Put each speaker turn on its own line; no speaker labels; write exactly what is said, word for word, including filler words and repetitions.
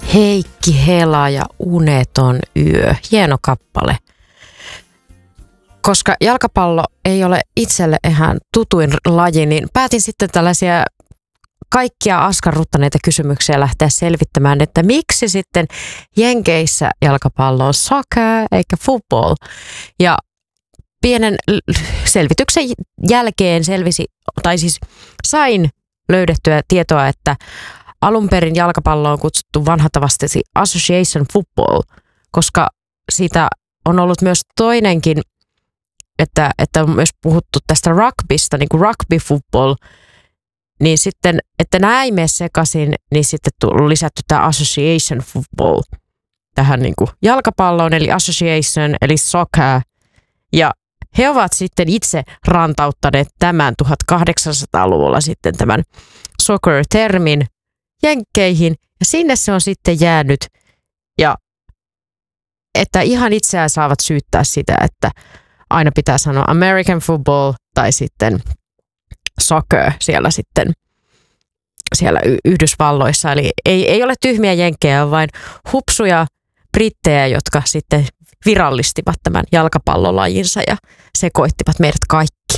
Heikki Hela ja Uneton yö. Hieno kappale. Koska jalkapallo ei ole itselle ihan tutuin laji, niin päätin sitten tällaisia kaikkia askarruttaneita kysymyksiä lähteä selvittämään, että miksi sitten Jenkeissä jalkapallo on soccer eikä football. Ja pienen selvityksen jälkeen selvisi, tai siis sain löydettyä tietoa, että alun perin jalkapallo on kutsuttu vanhatavasti association football, koska siitä on ollut myös toinenkin, että, että on myös puhuttu tästä rugbysta, niin kuin rugby football, niin sitten, että nämä ei mene sekaisin, niin sitten on lisätty tämä association football tähän niin kuin jalkapalloon, eli association, eli soccer, ja he ovat sitten itse rantauttaneet tämän tuhatkahdeksansataaluvulla sitten tämän soccer-termin jenkkeihin, ja sinne se on sitten jäänyt, ja että ihan itseään saavat syyttää sitä, että aina pitää sanoa American football tai sitten soccer siellä sitten siellä Yhdysvalloissa. Eli ei, ei ole tyhmiä jenkkejä, vaan hupsuja brittejä, jotka sitten virallistivat tämän jalkapallolajinsa ja sekoittivat meidät kaikki.